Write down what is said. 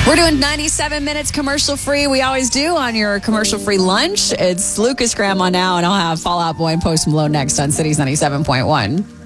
We're doing 97 minutes commercial free. We always do on your commercial free lunch. It's Lucas Grandma now, and I'll have Fall Out Boy and Post Malone next on Cities 97.1.